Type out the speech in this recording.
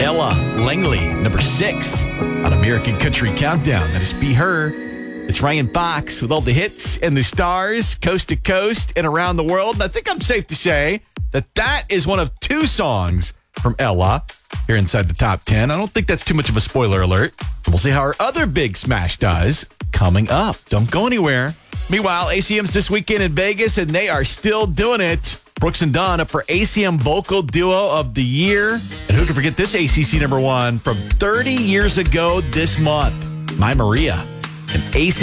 Ella Langley, number 6 on American Country Countdown. That is Be Her. It's Ryan Fox with all the hits and the stars, coast to coast and around the world. And I think I'm safe to say that is one of 2 songs from Ella here inside the top 10. I don't think that's too much of a spoiler alert. We'll see how our other big smash does coming up. Don't go anywhere. Meanwhile, ACM's this weekend in Vegas, and they are still doing it. Brooks and Dunn up for ACM Vocal Duo of the Year. And who can forget this ACC number 1 from 30 years ago this month? My Maria. And ACM